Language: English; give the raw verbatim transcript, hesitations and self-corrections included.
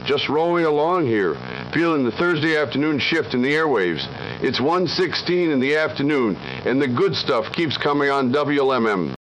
just rolling along here, feeling the Thursday afternoon shift in the airwaves. It's one sixteen in the afternoon, and the good stuff keeps coming on W L M M.